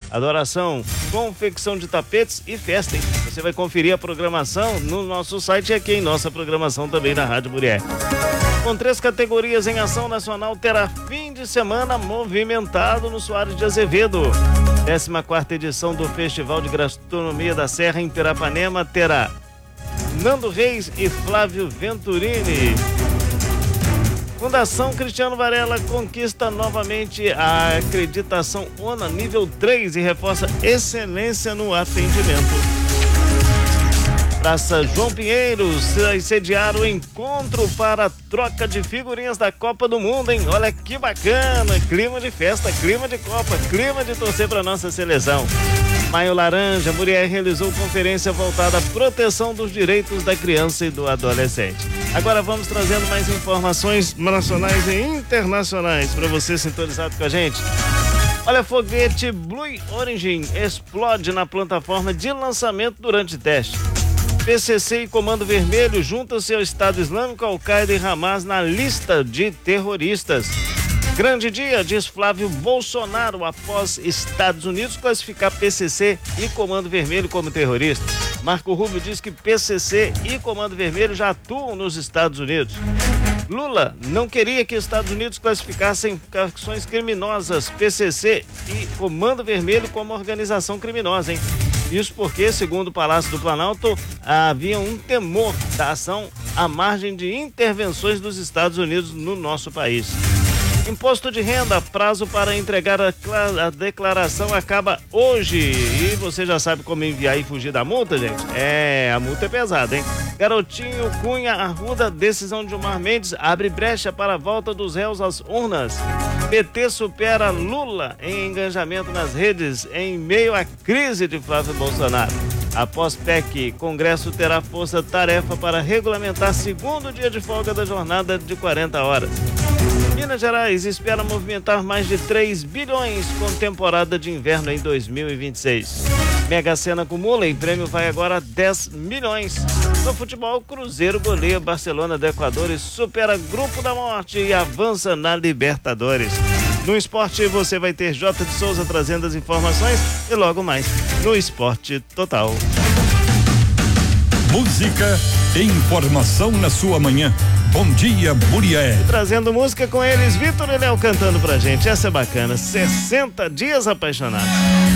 adoração, confecção de tapetes e festa, hein? Você vai conferir a programação no nosso site e aqui em nossa programação também na Rádio Muriel. Com 3 categorias em ação nacional, terá fim de semana movimentado no Soares de Azevedo. 14ª edição do Festival de Gastronomia da Serra em Pirapanema terá Nando Reis e Flávio Venturini. Fundação Cristiano Varela conquista novamente a acreditação ONA nível 3 e reforça excelência no atendimento. Praça João Pinheiro vai sediar o encontro para a troca de figurinhas da Copa do Mundo, hein? Olha que bacana, clima de festa, clima de Copa, clima de torcer para nossa seleção. Maio Laranja, Muriel realizou conferência voltada à proteção dos direitos da criança e do adolescente. Agora vamos trazendo mais informações nacionais e internacionais para você sintonizado com a gente. Olha, foguete Blue Origin explode na plataforma de lançamento durante teste. PCC e Comando Vermelho juntam-se ao Estado Islâmico, Al-Qaeda e Hamas na lista de terroristas. Grande dia, diz Flávio Bolsonaro, após Estados Unidos classificar PCC e Comando Vermelho como terrorista. Marco Rubio diz que PCC e Comando Vermelho já atuam nos Estados Unidos. Lula não queria que Estados Unidos classificassem facções criminosas, PCC e Comando Vermelho como organização criminosa, hein? Isso porque, segundo o Palácio do Planalto, havia um temor da ação à margem de intervenções dos Estados Unidos no nosso país. Imposto de renda, prazo para entregar a declaração acaba hoje. E você já sabe como enviar e fugir da multa, gente? A multa é pesada, hein? Garotinho Cunha Arruda, decisão de Gilmar Mendes, abre brecha para a volta dos réus às urnas. PT supera Lula em engajamento nas redes em meio à crise de Flávio Bolsonaro. Após PEC, Congresso terá força-tarefa para regulamentar segundo dia de folga da jornada de 40 horas. Minas Gerais espera movimentar mais de 3 bilhões com temporada de inverno em 2026. Mega Sena acumula e prêmio vai agora a 10 milhões. No futebol, Cruzeiro goleia Barcelona do Equador e supera Grupo da Morte e avança na Libertadores. No esporte, você vai ter J. de Souza trazendo as informações e logo mais no Esporte Total. Música e informação na sua manhã. Bom dia, Muriel. Trazendo música com eles, Vitor e Léo cantando pra gente. Essa é bacana. 60 dias apaixonados.